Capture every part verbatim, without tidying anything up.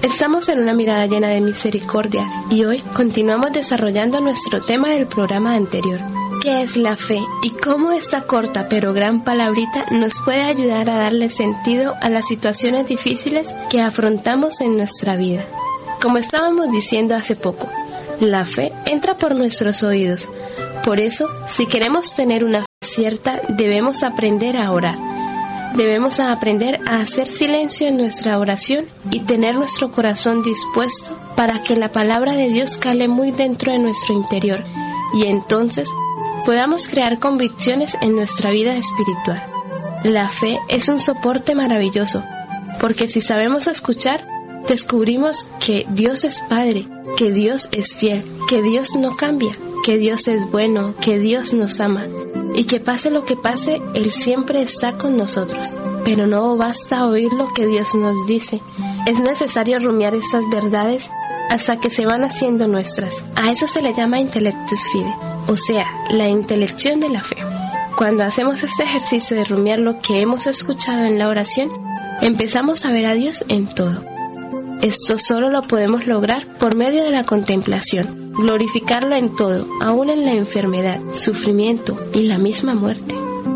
Estamos en una mirada llena de misericordia y hoy continuamos desarrollando nuestro tema del programa anterior. ¿Qué es la fe y cómo esta corta pero gran palabrita nos puede ayudar a darle sentido a las situaciones difíciles que afrontamos en nuestra vida? Como estábamos diciendo hace poco, la fe entra por nuestros oídos. Por eso, si queremos tener una fe cierta, debemos aprender a orar. Debemos aprender a hacer silencio en nuestra oración y tener nuestro corazón dispuesto para que la palabra de Dios cale muy dentro de nuestro interior y entonces podamos crear convicciones en nuestra vida espiritual. La fe es un soporte maravilloso, porque si sabemos escuchar, descubrimos que Dios es Padre, que Dios es fiel, que Dios no cambia, que Dios es bueno, que Dios nos ama, y que pase lo que pase, Él siempre está con nosotros. Pero no basta oír lo que Dios nos dice, es necesario rumiar estas verdades hasta que se van haciendo nuestras. A eso se le llama intellectus fide, o sea, la intelección de la fe. Cuando hacemos este ejercicio de rumiar lo que hemos escuchado en la oración, empezamos a ver a Dios en todo. Esto solo lo podemos lograr por medio de la contemplación, glorificarlo en todo, aún en la enfermedad, sufrimiento y la misma muerte.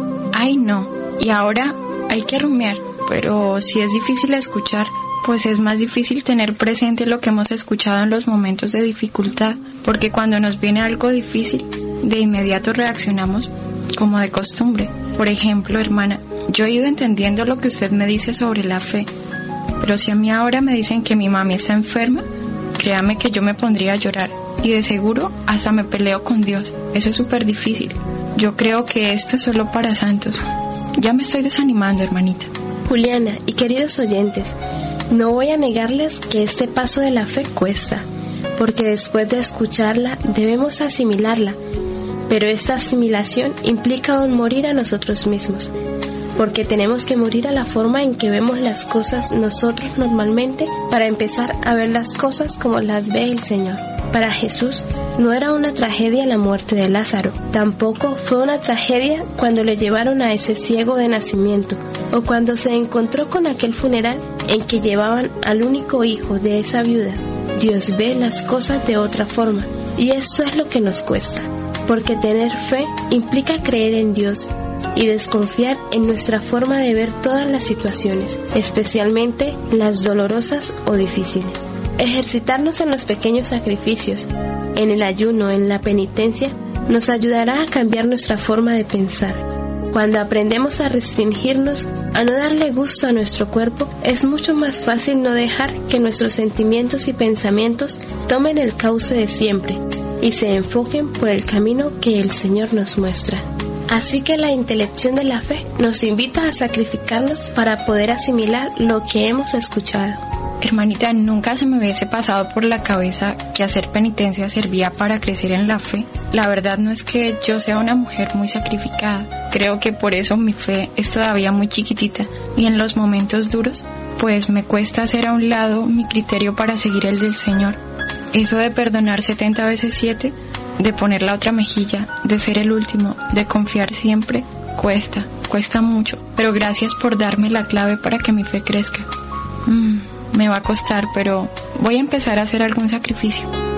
Ay no, y ahora hay que rumiar, pero si es difícil escuchar, pues es más difícil tener presente lo que hemos escuchado en los momentos de dificultad, porque cuando nos viene algo difícil, de inmediato reaccionamos como de costumbre. Por ejemplo, hermana, yo he ido entendiendo lo que usted me dice sobre la fe, pero si a mí ahora me dicen que mi mami está enferma, créame que yo me pondría a llorar y de seguro hasta me peleo con Dios. Eso es súper difícil. Yo creo que esto es solo para santos. Ya me estoy desanimando, hermanita. Juliana y queridos oyentes, no voy a negarles que este paso de la fe cuesta, porque después de escucharla debemos asimilarla, pero esta asimilación implica un morir a nosotros mismos, porque tenemos que morir a la forma en que vemos las cosas nosotros normalmente para empezar a ver las cosas como las ve el Señor. Para Jesús no era una tragedia la muerte de Lázaro, tampoco fue una tragedia cuando le llevaron a ese ciego de nacimiento, o cuando se encontró con aquel funeral en que llevaban al único hijo de esa viuda. Dios ve las cosas de otra forma, y eso es lo que nos cuesta, porque tener fe implica creer en Dios y desconfiar en nuestra forma de ver todas las situaciones, especialmente las dolorosas o difíciles. Ejercitarnos en los pequeños sacrificios, en el ayuno, en la penitencia, nos ayudará a cambiar nuestra forma de pensar. Cuando aprendemos a restringirnos, a no darle gusto a nuestro cuerpo, es mucho más fácil no dejar que nuestros sentimientos y pensamientos tomen el cauce de siempre y se enfoquen por el camino que el Señor nos muestra. Así que la intelección de la fe nos invita a sacrificarnos para poder asimilar lo que hemos escuchado. Hermanita, nunca se me hubiese pasado por la cabeza que hacer penitencia servía para crecer en la fe. La verdad no es que yo sea una mujer muy sacrificada. Creo que por eso mi fe es todavía muy chiquitita y en los momentos duros, pues me cuesta hacer a un lado mi criterio para seguir el del Señor. Eso de perdonar setenta veces siete, de poner la otra mejilla, de ser el último, de confiar siempre, cuesta, cuesta mucho. Pero gracias por darme la clave para que mi fe crezca. Mm, me va a costar, pero voy a empezar a hacer algún sacrificio.